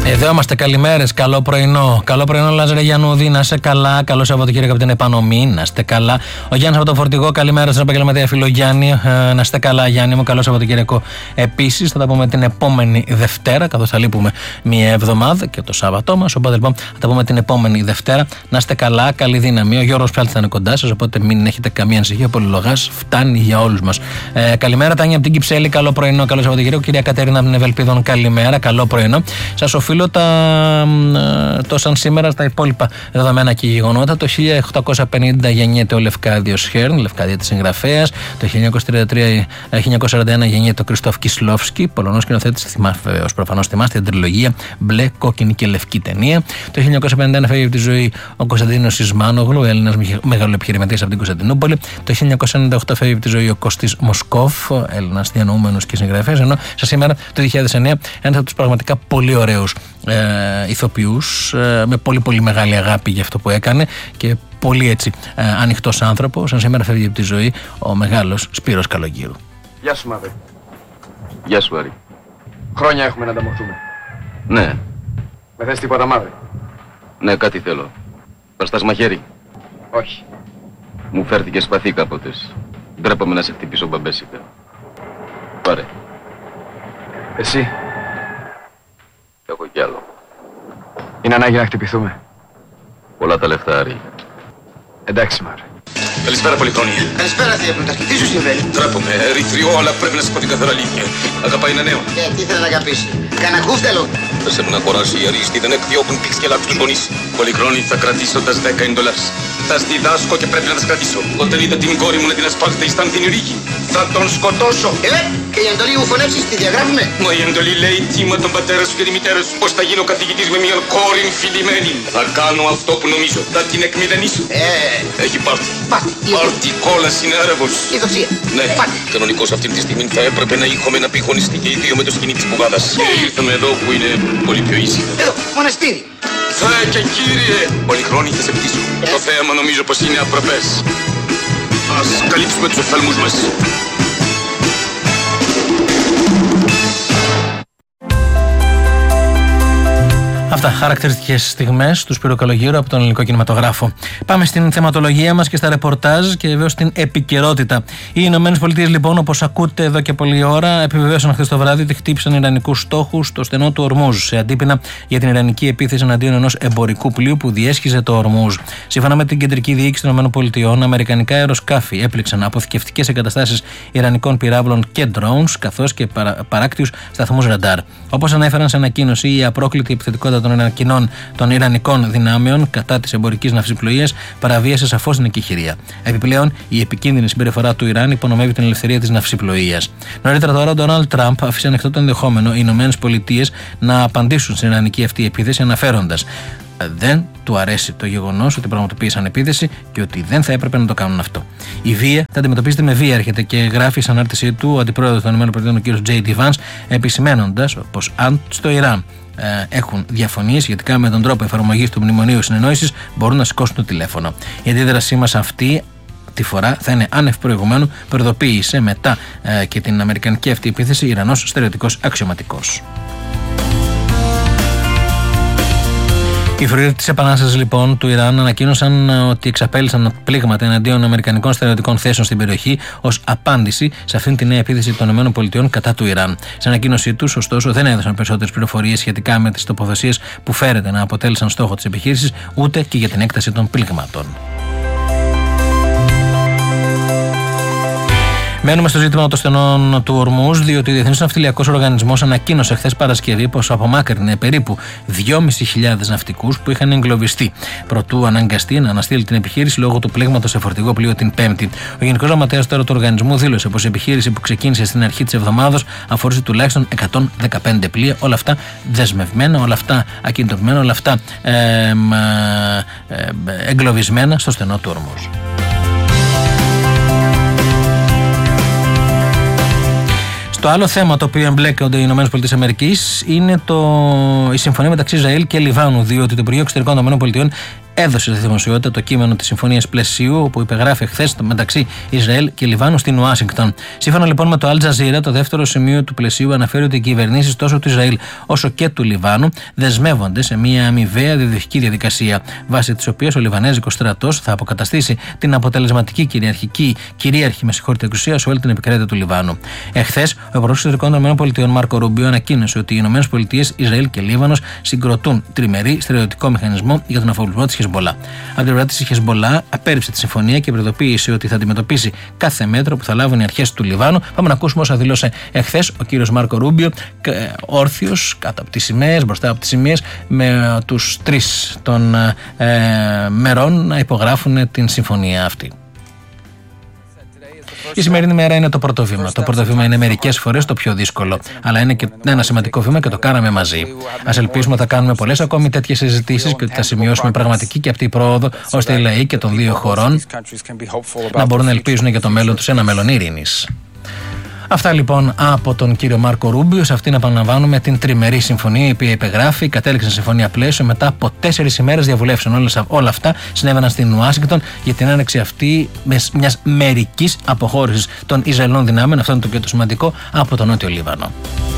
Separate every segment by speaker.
Speaker 1: Εδώ είμαστε, καλημέρες, καλό πρωινό. Καλό πρωινό, Λάζαρε Γιαννούδη, να είσαι καλά. Καλό Σαββατοκύριακο από την επανομή, να είστε καλά. Ο Γιάννης από το Φορτηγό, καλημέρα στον επαγγελματία φίλο Γιάννη. Να είστε καλά, Γιάννη μου, καλό Σαββατοκύριακο επίσης. Θα τα πούμε την επόμενη Δευτέρα, καθώς θα λείπουμε μία εβδομάδα και το Σάββατό μας. Οπότε λοιπόν θα τα πούμε την επόμενη Δευτέρα. Να είστε καλά, καλή δύναμη. Ο Γιώργος Πιάλτης θα είναι κοντά σας, οπότε μην έχετε καμία ανησυχία. Ο Πολυλογάς φτάνει για όλους μας. Καλημέρα, Τάνια από την Κυψέλη, καλό πρωινό, καλό Σαββατοκύριακο. Κυρία Κατερίνα από την Ευελπίδων, καλημέρα, καλό πρωινό. Σας οφείλω το σαν σήμερα στα υπόλοιπα δεδομένα και γεγονότα. Το 1850 γεννιέται ο Λευκάδιος Χέρν, Λευκάδια της συγγραφέας. Το 1941 γεννιέται ο Κριστόφ Κισλόφσκι, Πολωνός σκηνοθέτης. Προφανώς θυμάστε την τριλογία μπλε, κόκκινη και λευκή ταινία. Το 1951 φεύγει από τη ζωή ο Κωνσταντίνος Ισμάνογλου, Έλληνας μεγαλοεπιχειρηματίας από την Κωνσταντινούπολη. Το 1998 φεύγει από τη ζωή ο Κωστής Μοσκόφ, Έλληνας διανοούμενος και συγγραφέας. Ενώ σήμερα, το 2009, ένας από τους πραγματικά πολύ ωραίους ηθοποιούς, με πολύ πολύ μεγάλη αγάπη για αυτό που έκανε και πολύ έτσι ανοιχτός άνθρωπος. Σαν σήμερα φεύγει από τη ζωή ο μεγάλος Σπύρος Καλογύρου.
Speaker 2: Γεια σου, Μαύρη.
Speaker 3: Γεια σου, Άρη.
Speaker 2: Χρόνια έχουμε να ανταμορφθούμε.
Speaker 3: Ναι.
Speaker 2: Με θες τίποτα, Μαύρη?
Speaker 3: Ναι, κάτι θέλω. Βαστάς μαχαίρι?
Speaker 2: Όχι.
Speaker 3: Μου φέρθηκε σπαθί κάποτε. Ντρέπομαι να σε χτυπήσω μπαμπέσικα. Πάρε.
Speaker 2: Εσύ?
Speaker 3: Έχω κι άλλο.
Speaker 2: Είναι ανάγκη να χτυπηθούμε.
Speaker 3: Πολλά τα λεφτά, Άρη.
Speaker 2: Εντάξει, Μαύρη.
Speaker 4: Καλησπέρα, Πολυχρόνια.
Speaker 5: Καλησπέρα, θεία Πλουταρχή. Τι σου συμβαίνει?
Speaker 4: Τρέπομαι, ερυθριό, αλλά πρέπει να σου πω την καθαρά αλήθεια. Αγαπάει ένα νέο.
Speaker 5: Τι θέλει να αγαπήσει? Κανένα κούφτελο.
Speaker 4: Θα σε να κοράσει οι αρίστοι, δεν εκδιώκουν πίξ και λάκους τους γονείς. Πολυχρόνοι, θα κρατήσω τα 10 εντολάς. Θα διδάσκω και πρέπει να τα κρατήσω. Όταν είδα την κόρη μου να την ασπάζεται εις την ρίγη, θα τον σκοτώσω.
Speaker 5: Και η εντολή μου φωνέψεις, τη διαγράφουμε.
Speaker 4: Μα η εντολή λέει τίμα τον πατέρα σου και τη μητέρα σου πως θα γίνω καθηγητής με μια κόρη φιλημένη. Θα κάνω αυτό που νομίζω, θα την εκμηδενήσω. Έχει πάρτι. Πάρτι, κόλαση, είναι Άραβος.
Speaker 5: Η δοξία.
Speaker 4: Ναι, κανονικώς αυτή τη στιγμή θα έπρεπε να είχαμε να πηχωνιστεί και οι δύο με το σκηνή της μπουγάδας. Και ήρθαμε εδώ που είναι πολύ πιο ήσυχα.
Speaker 5: Εδώ, μοναστήρι.
Speaker 4: Και κύριε, Πολυχρόνοι, θα σε πτήσω. Το θέαμα νομίζω πως είναι απροπές. Ας καλύψουμε τους οφθαλμούς μας.
Speaker 1: Αυτά, χαρακτηριστικές στιγμές του Σπύρου Καλογύρου από τον ελληνικό κινηματογράφο. Πάμε στην θεματολογία μας και στα ρεπορτάζ και βεβαίως στην επικαιρότητα. Οι Ηνωμένες Πολιτείες, λοιπόν, όπως ακούτε εδώ και πολλή ώρα, επιβεβαίωσαν χθες το βράδυ ότι χτύπησαν ιρανικούς στόχους στο στενό του Ορμούζ, σε αντίπεινα για την ιρανική επίθεση εναντίον ενός εμπορικού πλοίου που διέσχιζε το Ορμούζ. Σύμφωνα με την κεντρική διοίκηση των ΗΠΑ, αμερικανικά αεροσκάφη έπληξαν αποθηκευτικές εγκαταστάσεις ιρανικών πυράβλων και drones, καθώς και παράκτιους σταθμούς ραντάρ. Όπως ανέφεραν σε ανακοίνωση, η απρόκλητη επιθετικότητα των Ιρανικών δυνάμεων κατά της εμπορικής ναυσιπλοείας παραβίασε σαφώς την εκεχηρία. Επιπλέον, η επικίνδυνη συμπεριφορά του Ιράν υπονομεύει την ελευθερία της ναυσιπλοείας. Νωρίτερα τώρα, ο Ντόναλντ Τραμπ άφησε ανοιχτό το ενδεχόμενο οι Ηνωμένες Πολιτείες να απαντήσουν στην ιρανική αυτή επίθεση, αναφέροντας: δεν του αρέσει το γεγονός ότι πραγματοποίησαν επίθεση και ότι δεν θα έπρεπε να το κάνουν αυτό. Η βία θα αντιμετωπίζεται με βία, έρχεται και γράφει στην ανάρτησή του ο αντιπρόεδρος των ΗΠΑ, ο κ. J.D. Vance, επισημαίνοντας πως αν στο Ιράν έχουν διαφωνίες σχετικά με τον τρόπο εφαρμογής του Μνημονίου Συνεννόησης, μπορούν να σηκώσουν το τηλέφωνο. Η αντίδρασή μας αυτή τη φορά θα είναι άνευ προηγουμένου, προειδοποίησε μετά και την αμερικανική αυτή επίθεση Ιρανός στερεωτικός αξιωματικός. Οι φρουροί της Επανάστασης, λοιπόν, του Ιράν ανακοίνωσαν ότι εξαπέλυσαν πλήγματα εναντίον αμερικανικών στρατιωτικών θέσεων στην περιοχή ως απάντηση σε αυτήν τη νέα επίθεση των ΗΠΑ κατά του Ιράν. Σε ανακοίνωσή τους, ωστόσο, δεν έδωσαν περισσότερες πληροφορίες σχετικά με τις τοποθεσίες που φέρεται να αποτέλεσαν στόχο της επιχείρησης, ούτε και για την έκταση των πλήγματων. Μένουμε στο ζήτημα των στενών του Ορμούζ, διότι ο Διεθνής Ναυτιλιακός Οργανισμός ανακοίνωσε χθες Παρασκευή πως απομάκρυνε περίπου 2.500 ναυτικούς που είχαν εγκλωβιστεί, προτού αναγκαστεί να αναστείλει την επιχείρηση λόγω του πλήγματος σε φορτηγό πλοίο την Πέμπτη. Ο Γενικός Γραμματέας τώρα του οργανισμού δήλωσε πως η επιχείρηση που ξεκίνησε στην αρχή της εβδομάδας αφορούσε τουλάχιστον 115 πλοία, όλα αυτά δεσμευμένα, όλα αυτά ακινητοποιημένα, όλα αυτά εγκλωβισμένα στο στενό του Ορμούζ. Το άλλο θέμα το οποίο εμπλέκονται οι ΗΠΑ είναι η συμφωνία μεταξύ Ισραήλ και Λιβάνου, διότι το Υπουργείο Εξωτερικών των ΗΠΑ έδωσε στη δημοσιότητα το κείμενο της συμφωνίας πλαισίου που υπεγράφει χθες μεταξύ Ισραήλ και Λιβάνου στην Ουάσιγκτον. Σύμφωνα λοιπόν με το Al Jazeera, το δεύτερο σημείο του πλαισίου αναφέρει ότι οι κυβερνήσεις τόσο του Ισραήλ όσο και του Λιβάνου δεσμεύονται σε μια αμοιβαία διαδοχική διαδικασία, βάσει της οποίας ο Λιβανέζικος στρατός θα αποκαταστήσει την αποτελεσματική κυρίαρχη εξουσία σε όλη την επικράτεια του Λιβάνου. Εχθές, ο Υπουργός Εξωτερικών των ΗΠΑ Μάρκο Ρούμπιο ανακοίνωσε ότι οι ΗΠΑ, Ισραήλ και Λίβανος συγκροτούν τριμερή στρατιωτικό μηχανισμό για τον αφοπλισμό της Χεσμπολά. Από την πλευρά της, η Χεσμπολά απέρριψε τη συμφωνία και προειδοποίησε ότι θα αντιμετωπίσει κάθε μέτρο που θα λάβουν οι αρχές του Λιβάνου. Πάμε να ακούσουμε όσα δήλωσε εχθές ο κύριος Μάρκο Ρούμπιο, όρθιος κάτω από τις σημαίες, μπροστά από τις σημαίες, με τους τρεις των μερών να υπογράφουν την συμφωνία αυτή. Η σημερινή μέρα είναι το πρώτο βήμα. Το πρώτο βήμα είναι μερικές φορές το πιο δύσκολο, αλλά είναι και ένα σημαντικό βήμα και το κάναμε μαζί. Ας ελπίσουμε ότι θα κάνουμε πολλές ακόμη τέτοιες συζητήσεις και ότι θα σημειώσουμε πραγματική και αυτή πρόοδο, ώστε οι λαοί και των δύο χωρών να μπορούν να ελπίζουν για το μέλλον τους ένα μέλλον ειρήνης. Αυτά λοιπόν από τον κύριο Μάρκο Ρούμπιο. Σε αυτήν επαναλαμβάνουμε την τριμερή συμφωνία η οποία υπεγράφει, κατέληξε συμφωνία πλαίσιο μετά από 4 ημέρες διαβουλεύσεων. Όλα αυτά συνέβαιναν στην Ουάσιγκτον για την άνοιξη αυτή μιας μερικής αποχώρησης των Ισραηλινών δυνάμεων, αυτό είναι το πιο σημαντικό, από τον Νότιο Λίβανο.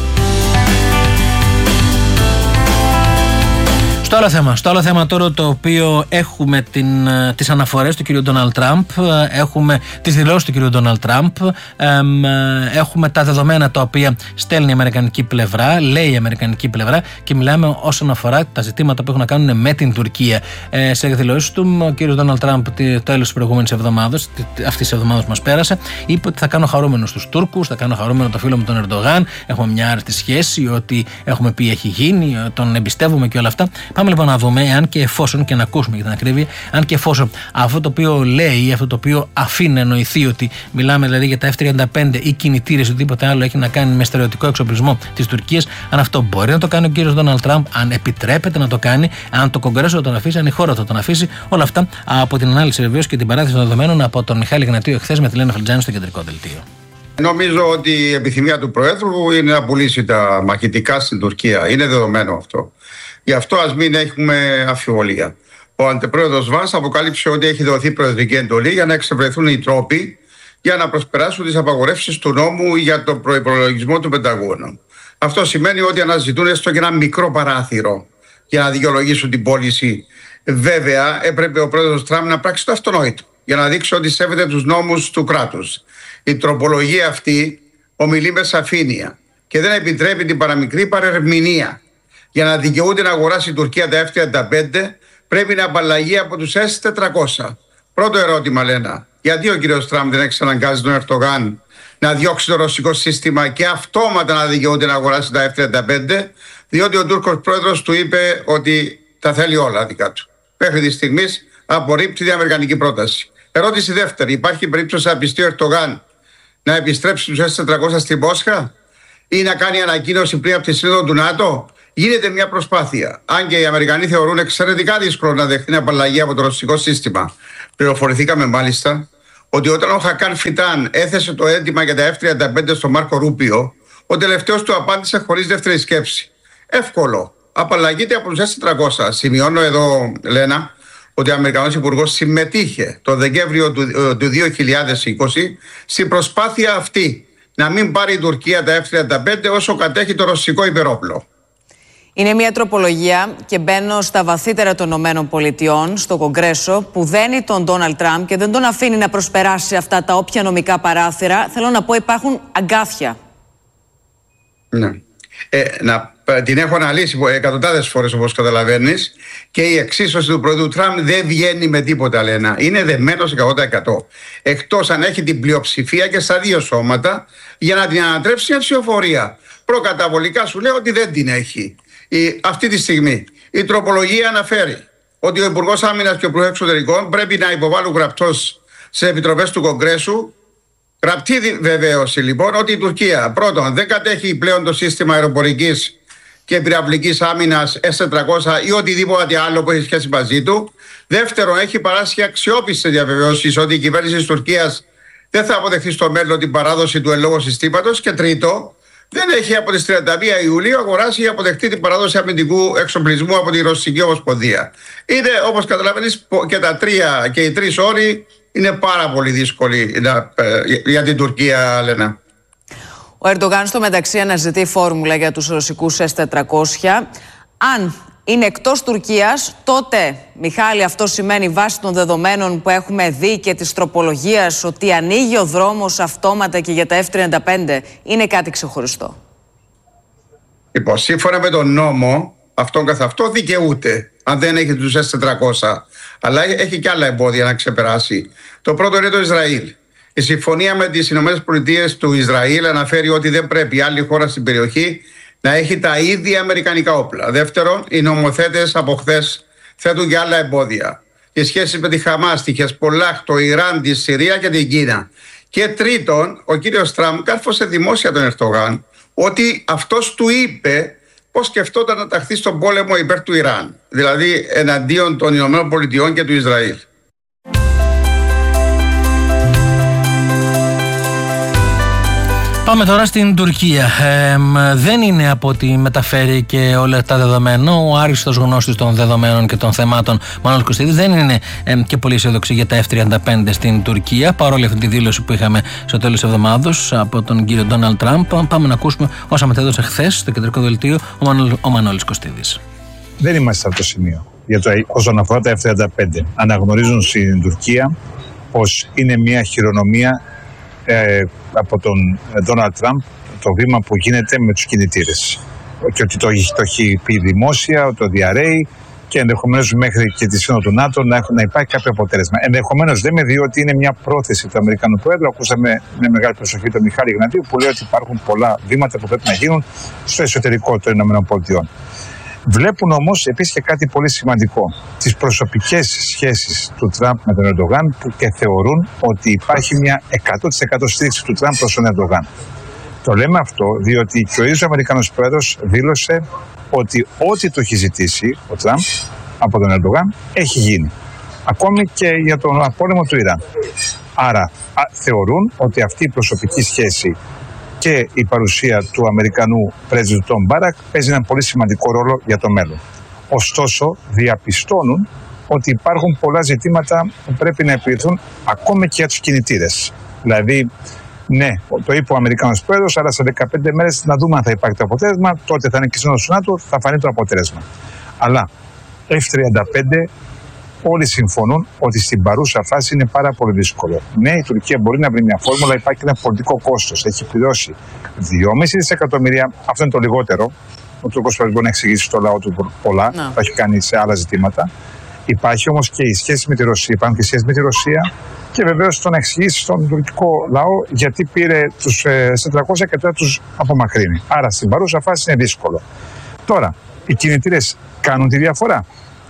Speaker 1: Στο άλλο θέμα τώρα, το οποίο έχουμε τις αναφορές του κ. Ντόναλντ Τραμπ, έχουμε τις δηλώσεις του κ. Ντόναλντ Τραμπ, έχουμε τα δεδομένα τα οποία στέλνει η αμερικανική πλευρά, λέει η αμερικανική πλευρά, και μιλάμε όσον αφορά τα ζητήματα που έχουν να κάνουν με την Τουρκία. Σε εκδηλώσεις του, ο κ. Ντόναλντ Τραμπ, το τέλος της προηγούμενης εβδομάδας, αυτής της εβδομάδας που μας πέρασε, είπε ότι θα κάνω χαρούμενος τους Τούρκους, θα κάνω χαρούμενο το φίλο μου τον Ερντογάν, έχουμε μια άρρηστη σχέση, ότι έχουμε πει έχει γίνει, τον εμπιστεύουμε και όλα αυτά. Πάμε λοιπόν να δούμε αν και εφόσον, και να ακούσουμε για την ακρίβεια, αν και εφόσον αυτό το οποίο λέει, αυτό το οποίο αφήνει να εννοηθεί, ότι μιλάμε δηλαδή για τα F-35 ή κινητήρες ή οτιδήποτε άλλο έχει να κάνει με στερεωτικό εξοπλισμό της Τουρκίας, αν αυτό μπορεί να το κάνει ο κύριος Ντόναλντ Τραμπ, αν επιτρέπεται να το κάνει, αν το Κογκρέσο θα τον αφήσει, αν η χώρα θα τον αφήσει, όλα αυτά από την ανάλυση βεβαίως και την παράθεση των δεδομένων από τον Μιχάλη Γνατίου εχθές με τη Λένα Φαλτζάνη στο κεντρικό δελτίο.
Speaker 6: Νομίζω ότι η επιθυμία του Προέδρου είναι να πουλήσει τα μαχητικά στην Τουρκία. Είναι δεδομένο αυτό. Γι' αυτό ας μην έχουμε αμφιβολία. Ο αντιπρόεδρος Βάνς αποκάλυψε ότι έχει δοθεί προεδρική εντολή για να εξευρεθούν οι τρόποι για να προσπεράσουν τις απαγορεύσεις του νόμου για τον προϋπολογισμό του Πενταγώνου. Αυτό σημαίνει ότι αναζητούν έστω και ένα μικρό παράθυρο για να δικαιολογήσουν την πώληση. Βέβαια, έπρεπε ο πρόεδρος Τραμπ να πράξει το αυτονόητο για να δείξει ότι σέβεται τους νόμους του κράτους. Η τροπολογία αυτή ομιλεί με σαφήνεια και δεν επιτρέπει την παραμικρή παρερμηνία. Για να δικαιούται να αγοράσει η Τουρκία τα F-35 πρέπει να απαλλαγεί από τους S-400. Πρώτο ερώτημα, Λένα. Γιατί ο κύριος Τραμπ δεν εξαναγκάζει τον Ερντογάν να διώξει το ρωσικό σύστημα και αυτόματα να δικαιούται να αγοράσει τα F-35? Διότι ο Τούρκος πρόεδρος του είπε ότι τα θέλει όλα δικά του. Μέχρι τη στιγμή απορρίπτει την αμερικανική πρόταση. Ερώτηση δεύτερη. Υπάρχει περίπτωση να πιστεί ο Ερντογάν να επιστρέψει τους S-400 στην Μόσχα ή να κάνει ανακοίνωση πριν από τη σύνοδο του ΝΑΤΟ? Γίνεται μια προσπάθεια. Αν και οι Αμερικανοί θεωρούν εξαιρετικά δύσκολο να δεχτεί απαλλαγή από το ρωσικό σύστημα. Πληροφορηθήκαμε μάλιστα ότι όταν ο Χακάν Φιτάν έθεσε το αίτημα για τα F-35 στον Μάρκο Ρούπιο, ο τελευταίος του απάντησε χωρίς δεύτερη σκέψη. Εύκολο. Απαλλαγείται από τους S-400. Σημειώνω εδώ, Λένα, ότι ο Αμερικανός Υπουργός συμμετείχε το Δεκέμβριο του 2020 στην προσπάθεια αυτή να μην πάρει η Τουρκία τα F-35 όσο κατέχει το ρωσικό υπερόπλο.
Speaker 7: Είναι μια τροπολογία και μπαίνω στα βαθύτερα των ΗΠΑ, στο Κογκρέσο, που δένει τον Ντόναλντ Τραμπ και δεν τον αφήνει να προσπεράσει αυτά τα όποια νομικά παράθυρα. Θέλω να πω, υπάρχουν αγκάθια.
Speaker 6: Ναι. Την έχω αναλύσει εκατοντάδες φορές, όπως καταλαβαίνεις, και η εξίσωση του Προέδρου Τραμπ δεν βγαίνει με τίποτα, Λένα. Είναι δεμένος 100%. Εκτός αν έχει την πλειοψηφία και στα δύο σώματα για να την ανατρέψει μια ψηφοφορία. Προκαταβολικά σου λέω ότι δεν την έχει. Αυτή τη στιγμή η τροπολογία αναφέρει ότι ο Υπουργός Άμυνας και ο Υπουργός Εξωτερικών πρέπει να υποβάλουν γραπτός σε επιτροπές του Κογκρέσου γραπτή βεβαίωση λοιπόν ότι η Τουρκία πρώτον δεν κατέχει πλέον το σύστημα αεροπορικής και πυραυλικής άμυνας S-400 ή οτιδήποτε άλλο που έχει σχέση μαζί του. Δεύτερον, έχει παράσχει αξιόπιστες διαβεβαιώσεις ότι η κυβέρνηση της Τουρκίας δεν θα αποδεχθεί στο μέλλον την παράδοση του εν λόγω συστήματος. Και τρίτο, δεν έχει από τις 31 Ιουλίου αγοράσει ή αποδεχτεί την παράδοση αμυντικού εξοπλισμού από τη Ρωσική Ομοσπονδία. Είναι, όπως καταλαβαίνεις, και τα τρία και οι τρεις όροι είναι πάρα πολύ δύσκολοι για την Τουρκία, Λένα.
Speaker 7: Ο Ερντογάν στο μεταξύ αναζητεί φόρμουλα για τους ρωσικούς S-400. Αν είναι εκτός Τουρκίας, τότε, Μιχάλη, αυτό σημαίνει βάσει των δεδομένων που έχουμε δει και της τροπολογίας ότι ανοίγει ο δρόμος αυτόματα και για τα F-35, είναι κάτι ξεχωριστό.
Speaker 6: Λοιπόν, σύμφωνα με τον νόμο, αυτόν καθ' αυτό δικαιούται, αν δεν έχει τους S-400. Αλλά έχει και άλλα εμπόδια να ξεπεράσει. Το πρώτο είναι το Ισραήλ. Η συμφωνία με τις ΗΠΑ του Ισραήλ αναφέρει ότι δεν πρέπει άλλη χώρα στην περιοχή να έχει τα ίδια αμερικανικά όπλα. Δεύτερον, οι νομοθέτες από χθες θέτουν και άλλα εμπόδια. Οι σχέσεις με τη Χαμάς, τη Χεσπολάχ, το Ιράν, τη Συρία και την Κίνα. Και τρίτον, ο κύριος Τραμπ κάρφωσε δημόσια τον Ερντογάν ότι αυτός του είπε πώς σκεφτόταν να ταχθεί στον πόλεμο υπέρ του Ιράν. Δηλαδή εναντίον των ΗΠΑ και του Ισραήλ.
Speaker 1: Πάμε τώρα στην Τουρκία. Δεν είναι από ό,τι μεταφέρει και όλα τα δεδομένα. Ο άριστος γνώστης των δεδομένων και των θεμάτων, Μανώλης Κωστίδης, δεν είναι και πολύ αισιοδοξή για τα F-35 στην Τουρκία, παρόλη αυτή τη δήλωση που είχαμε στο τέλος της εβδομάδος από τον κύριο Ντόναλντ Τραμπ. Πάμε να ακούσουμε όσα μετέδωσε χθες στο κεντρικό δελτίο ο Μανώλης Κωστίδης.
Speaker 8: Δεν είμαστε σε αυτό το σημείο. Όσον αφορά τα F-35, αναγνωρίζουν στην Τουρκία πως είναι μια χειρονομία από τον Ντόναλντ Τραμπ το βήμα που γίνεται με τους κινητήρες και ότι το έχει πει δημόσια, το διαρρέει και ενδεχομένως μέχρι και τη σύνοδο του ΝΑΤΟ να υπάρχει κάποιο αποτέλεσμα. Ενδεχομένως λέμε διότι είναι μια πρόθεση του Αμερικανού Πρόεδρου. Ακούσαμε με μεγάλη προσοχή τον Μιχάλη Γνατίου που λέει ότι υπάρχουν πολλά βήματα που πρέπει να γίνουν στο εσωτερικό των ΗΠΑ. Βλέπουν όμως επίσης και κάτι πολύ σημαντικό, τις προσωπικές σχέσεις του Τραμπ με τον Ερντογάν και θεωρούν ότι υπάρχει μια 100% στήριξη του Τραμπ προς τον Ερντογάν. Το λέμε αυτό διότι και ο ίδιος ο Αμερικανός Πρόεδρος δήλωσε ότι ό,τι του έχει ζητήσει ο Τραμπ από τον Ερντογάν έχει γίνει. Ακόμη και για τον πόλεμο του Ιράν. Άρα θεωρούν ότι αυτή η προσωπική σχέση και η παρουσία του Αμερικανού πρέσβη Τον Μπάρακ παίζει έναν πολύ σημαντικό ρόλο για το μέλλον. Ωστόσο, διαπιστώνουν ότι υπάρχουν πολλά ζητήματα που πρέπει να επιληθούν ακόμη και για τους κινητήρες. Δηλαδή, ναι, το είπε ο Αμερικανός Πρόεδρος, αλλά σε 15 μέρες να δούμε αν θα υπάρχει το αποτέλεσμα, τότε θα είναι και σύνοδος του ΝΑΤΟ, θα φανεί το αποτέλεσμα. Αλλά F-35 όλοι συμφωνούν ότι στην παρούσα φάση είναι πάρα πολύ δύσκολο. Ναι, η Τουρκία μπορεί να βρει μια φόρμουλα, υπάρχει ένα πολιτικό κόστος. Έχει πληρώσει 2,5 δισεκατομμύρια, αυτό είναι το λιγότερο. Ο Τούρκος μπορεί να εξηγήσει στο λαό του πολλά, το έχει κάνει σε άλλα ζητήματα. Υπάρχει όμως και η σχέση με τη Ρωσία, υπάρχουν και οι σχέσεις με τη Ρωσία και βεβαίως το να εξηγήσει στον τουρκικό λαό γιατί πήρε τους 400 και τώρα τους απομακρύνει. Άρα στην παρούσα φάση είναι δύσκολο. Τώρα, οι κινητήρες κάνουν τη διαφορά.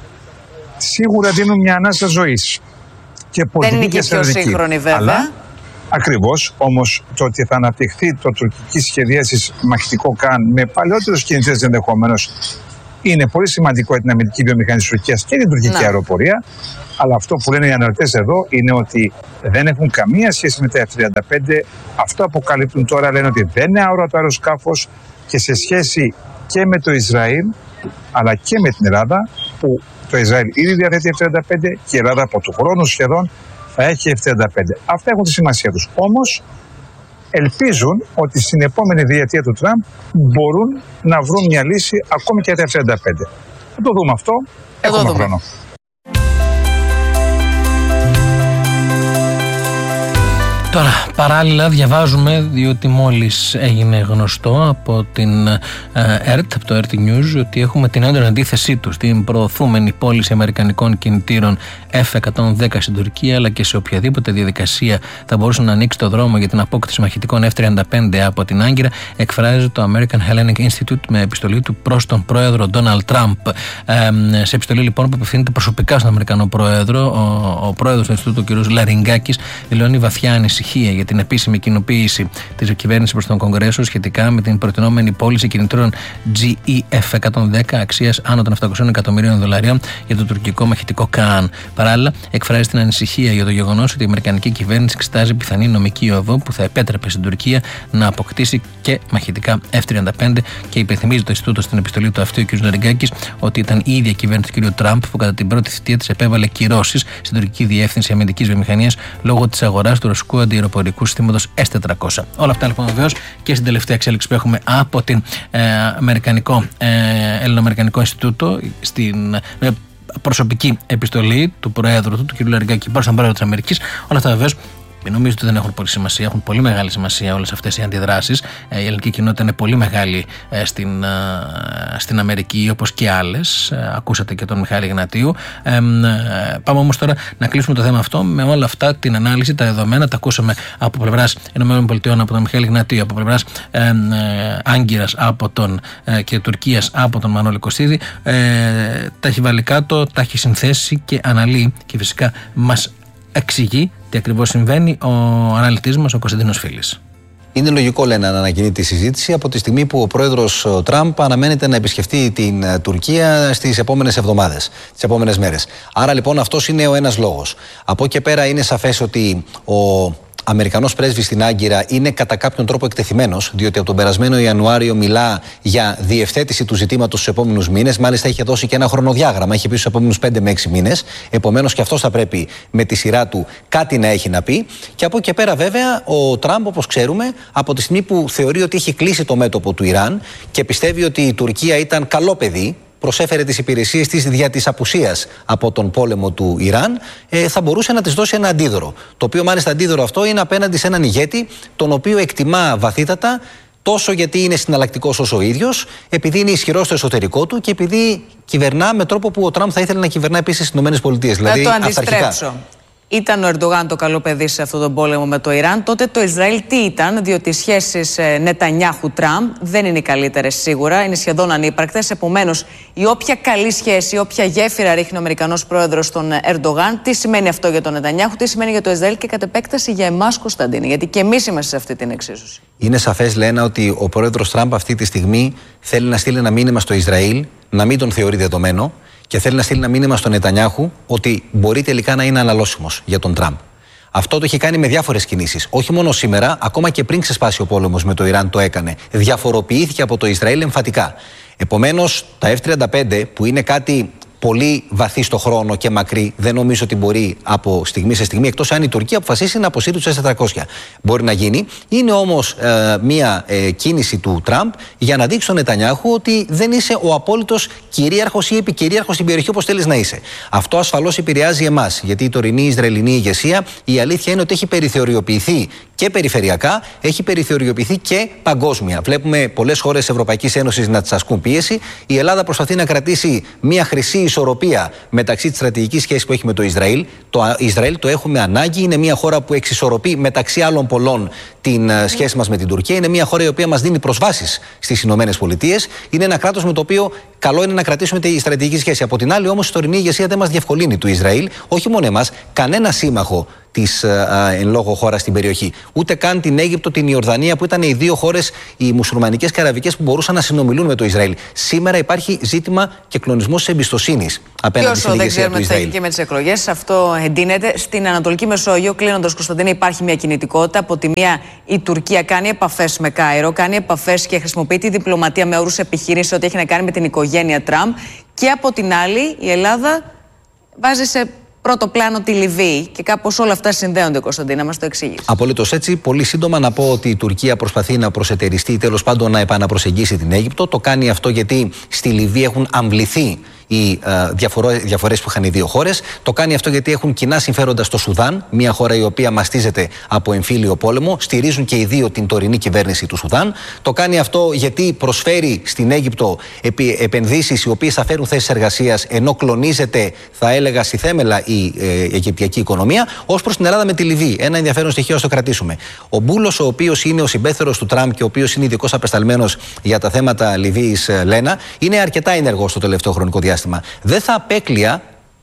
Speaker 8: Σίγουρα δίνουν μια ανάσα ζωής. Και
Speaker 7: δεν είναι και πιο σύγχρονη βέβαια. Αλλά,
Speaker 8: ακριβώς, όμως το ότι θα αναπτυχθεί το τουρκική σχεδίαση μαχητικό καν με παλαιότερους κινητήρες ενδεχομένως είναι πολύ σημαντικό για την αμυντική βιομηχανία της Τουρκίας και την τουρκική αεροπορία. Αλλά αυτό που λένε οι αναλυτές εδώ είναι ότι δεν έχουν καμία σχέση με τα F-35. Αυτό αποκαλύπτουν τώρα, λένε ότι δεν είναι αόρατο αεροσκάφος και σε σχέση και με το Ισραήλ αλλά και με την Ελλάδα που το Ισραήλ ήδη διαθέτει F-35 και η Ελλάδα από του χρόνου σχεδόν θα έχει F-35. Αυτά έχουν τη σημασία τους. Όμως ελπίζουν ότι στην επόμενη διετία του Τραμπ μπορούν να βρουν μια λύση ακόμη και για τα F-35. Θα το δούμε αυτό. Έχουμε χρόνο.
Speaker 1: Τώρα, παράλληλα διαβάζουμε, διότι μόλις έγινε γνωστό από την ΕΡΤ, από το RT News, ότι έχουμε την έντονη αντίθεσή του στην προωθούμενη πώληση αμερικανικών κινητήρων F-110 στην Τουρκία, αλλά και σε οποιαδήποτε διαδικασία θα μπορούσε να ανοίξει το δρόμο για την απόκτηση μαχητικών F-35 από την Άγκυρα, εκφράζει το American Hellenic Institute με επιστολή του προς τον πρόεδρο Ντόναλντ Τραμπ. Σε επιστολή λοιπόν που απευθύνεται προσωπικά στον Αμερικανό πρόεδρο, ο πρόεδρος του Ινστιτούτου, ο κ. Λαριγκάκης, δηλώνει βαθιά ανησυχία ανησυχία για την επίσημη κοινοποίηση της κυβέρνησης προς τον Κογκρέσο σχετικά με την προτινόμενη πώληση κινητήρων GEF-110 αξίας άνω των $700 εκατομμυρίων για το τουρκικό μαχητικό Kaan. Παράλληλα, εκφράζει την ανησυχία για το γεγονός ότι η αμερικανική κυβέρνηση εξετάζει πιθανή νομική οδό που θα επέτρεπε στην Τουρκία να αποκτήσει και μαχητικά F-35 και υπενθυμίζει το Ινστιτούτο στην επιστολή του αυτή ο κ. Ναριγκάκης ότι ήταν η ίδια κυβέρνηση του κ. Τραμπ που κατά την πρώτη θητεία της επέβαλε κυρώσεις στην τουρκική διεύθυνση αμυντικής βιομηχανίας λόγω της αγοράς του ρωσικού αντιαεροπορικού συστήματος S-400. Όλα αυτά λοιπόν βεβαίως και στην τελευταία εξέλιξη που έχουμε από την Ελληνοαμερικανικό Ινστιτούτο στην προσωπική επιστολή του Προέδρου του κ. Ναριγκάκη προς τον Πρόεδρο της Αμερικής. Όλα αυτά βεβαίως νομίζω ότι δεν έχουν πολύ σημασία. Έχουν πολύ μεγάλη σημασία όλες αυτές οι αντιδράσεις. Η ελληνική κοινότητα είναι πολύ μεγάλη στην Αμερική, όπως και άλλες. Ακούσατε και τον Μιχάλη Γνατίου. Πάμε όμως τώρα να κλείσουμε το θέμα αυτό με όλα αυτά, την ανάλυση, τα δεδομένα. Τα ακούσαμε από πλευράς ΗΠΑ από τον Μιχάλη Γνατίου, από πλευράς Άγκυρας και Τουρκίας από τον Μανώλη Κωστίδη. Τα έχει βάλει κάτω, τα έχει συνθέσει και αναλύει και φυσικά μας εξηγεί τι ακριβώς συμβαίνει ο αναλυτής μας, ο Κωνσταντίνος Φίλης.
Speaker 9: Είναι λογικό, λένε, να ανακοινεί τη συζήτηση από τη στιγμή που ο πρόεδρος Τραμπ αναμένεται να επισκεφτεί την Τουρκία στις επόμενες εβδομάδες, τις επόμενες μέρες. Άρα λοιπόν αυτός είναι ο ένας λόγος. Από εκεί και πέρα είναι σαφές ότι ο Αμερικανός πρέσβης στην Άγκυρα είναι κατά κάποιον τρόπο εκτεθειμένος, διότι από τον περασμένο Ιανουάριο μιλά για διευθέτηση του ζητήματος στους επόμενους μήνες. Μάλιστα, είχε δώσει και ένα χρονοδιάγραμμα, είχε πει στους επόμενους 5 με 6 μήνες. Επομένως, και αυτός θα πρέπει με τη σειρά του κάτι να έχει να πει. Και από εκεί και πέρα, βέβαια, ο Τραμπ, όπως ξέρουμε, από τη στιγμή που θεωρεί ότι έχει κλείσει το μέτωπο του Ιράν και πιστεύει ότι η Τουρκία ήταν καλό παιδί, προσέφερε τις υπηρεσίες της δια της απουσίας από τον πόλεμο του Ιράν, θα μπορούσε να της δώσει ένα αντίδωρο. Το οποίο μάλιστα αντίδωρο αυτό είναι απέναντι σε έναν ηγέτη, τον οποίο εκτιμά βαθύτατα, τόσο γιατί είναι συναλλακτικός όσο ο ίδιος, επειδή είναι ισχυρός στο εσωτερικό του και επειδή κυβερνά με τρόπο που ο Τραμπ θα ήθελε να κυβερνά επίσης στις ΗΠΑ. Δηλαδή,
Speaker 7: το αντιστρέψω. Ήταν ο Ερντογάν το καλό παιδί σε αυτόν τον πόλεμο με το Ιράν. Τότε το Ισραήλ τι ήταν, διότι οι σχέσεις Νετανιάχου-Τραμπ δεν είναι οι καλύτερες σίγουρα, είναι σχεδόν ανύπαρκτες. Επομένως, η όποια καλή σχέση, η όποια γέφυρα ρίχνει ο Αμερικανός πρόεδρος στον Ερντογάν, τι σημαίνει αυτό για τον Νετανιάχου, τι σημαίνει για το Ισραήλ και κατ' επέκταση για εμάς, Κωνσταντίνη, γιατί και εμείς είμαστε σε αυτή την εξίσωση.
Speaker 9: Είναι σαφές, λένε, ότι ο πρόεδρος Τραμπ αυτή τη στιγμή θέλει να στείλει ένα μήνυμα στο Ισραήλ, να μην τον θεωρεί δεδομένο. Και θέλει να στείλει ένα μήνυμα στον Νετανιάχου ότι μπορεί τελικά να είναι αναλώσιμος για τον Τραμπ. Αυτό το έχει κάνει με διάφορες κινήσεις. Όχι μόνο σήμερα, ακόμα και πριν ξεσπάσει ο πόλεμος με το Ιράν το έκανε. Διαφοροποιήθηκε από το Ισραήλ εμφατικά. Επομένως, τα F-35 που είναι κάτι πολύ βαθύ στο χρόνο και μακρύ, δεν νομίζω ότι μπορεί από στιγμή σε στιγμή, εκτός αν η Τουρκία αποφασίσει να αποσύρει τους S-400. Μπορεί να γίνει. Είναι όμως μια κίνηση του Τραμπ για να δείξει στον Νετανιάχου ότι δεν είσαι ο απόλυτος κυρίαρχος ή επικυρίαρχος στην περιοχή όπως θέλεις να είσαι. Αυτό ασφαλώς επηρεάζει εμάς, γιατί η τωρινή Ισραηλινή ηγεσία, η αλήθεια είναι ότι έχει περιθωριοποιηθεί και περιφερειακά, έχει περιθωριοποιηθεί και παγκόσμια. Βλέπουμε πολλές χώρες της Ευρωπαϊκής Ένωσης να τις ασκούν πίεση. Η Ελλάδα προσπαθεί να κρατήσει μια χρυσή ισορροπία μεταξύ της στρατηγικής σχέσης που έχει με το Ισραήλ. Το Ισραήλ το έχουμε ανάγκη. Είναι μια χώρα που εξισορροπεί μεταξύ άλλων πολλών την σχέση μας με την Τουρκία. Είναι μια χώρα η οποία μας δίνει προσβάσεις στις Ηνωμένες Πολιτείες. Είναι ένα κράτος με το οποίο καλό είναι να κρατήσουμε τη στρατηγική σχέση. Από την άλλη, όμως, η τωρινή ηγεσία δεν μας διευκολύνει του Ισραήλ, όχι μόνο εμάς, κανένα σύμμαχο της εν λόγω χώρα στην περιοχή. Ούτε καν την Αίγυπτο, την Ιορδανία, που ήταν οι δύο χώρες, οι μουσουλμανικές και αραβικές, που μπορούσαν να συνομιλούν με το Ισραήλ. Σήμερα υπάρχει ζήτημα και κλονισμός της εμπιστοσύνης απέναντι στην ηγεσία του Ισραήλ.
Speaker 7: Και με τις εκλογές αυτό εντείνεται. Στην Ανατολική Μεσόγειο, κλείνοντας, Κωνσταντίνε, υπάρχει μια κινητικότητα. Από τη μία, η Τουρκία κάνει επαφές με Κάιρο, κάνει επαφές και χρησιμοποιεί τη διπλωματία με όρους επιχείρηση, ό,τι έχει να κάνει με την οικογένεια Τραμπ. Και από την άλλη, η Ελλάδα βάζει σε πρώτο πλάνο τη Λιβύη και κάπως όλα αυτά συνδέονται, Κωνσταντίνα, μας το εξήγεις.
Speaker 9: Απολύτως έτσι. Πολύ σύντομα να πω ότι η Τουρκία προσπαθεί να προσετεριστεί, τέλος πάντων να επαναπροσεγγίσει την Αίγυπτο. Το κάνει αυτό γιατί στη Λιβύη έχουν αμβληθεί οι διαφορές που είχαν οι δύο χώρες. Το κάνει αυτό γιατί έχουν κοινά συμφέροντα στο Σουδάν, μια χώρα η οποία μαστίζεται από εμφύλιο πόλεμο. Στηρίζουν και οι δύο την τωρινή κυβέρνηση του Σουδάν. Το κάνει αυτό γιατί προσφέρει στην Αίγυπτο επενδύσεις οι οποίες θα φέρουν θέσεις εργασίας, ενώ κλονίζεται, θα έλεγα, στη θέμελα η αιγυπτιακή οικονομία. Ως προς την Ελλάδα με τη Λιβύη. Ένα ενδιαφέρον στοιχείο, ας το κρατήσουμε. Ο Μπούλος, ο οποίος είναι ο συμπέθερος του Τραμπ και ο οποίος είναι ειδικός απεσταλμένος για τα θέματα Λιβύης, Λένα, είναι αρκετά ενεργός στο τελευταίο χρονικό διάστημα. Δεν θα απέκλεια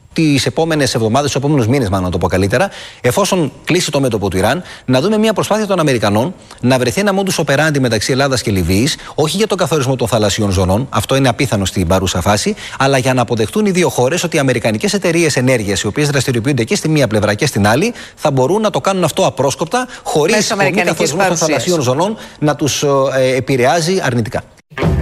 Speaker 9: τις επόμενες εβδομάδες, τους επόμενους μήνες, μάλλον να το πω καλύτερα, εφόσον κλείσει το μέτωπο του Ιράν, να δούμε μια προσπάθεια των Αμερικανών να βρεθεί ένα modus operandi μεταξύ Ελλάδας και Λιβύης, όχι για τον καθορισμό των θαλασσιών ζωνών, αυτό είναι απίθανο στην παρούσα φάση, αλλά για να αποδεχτούν οι δύο χώρες ότι οι αμερικανικές εταιρείες ενέργειας, οι οποίες δραστηριοποιούνται και στη μία πλευρά και στην άλλη, θα μπορούν να το κάνουν αυτό απρόσκοπτα, χωρίς καθορισμό των θαλασσιών ζωνών να τους επηρεάζει αρνητικά.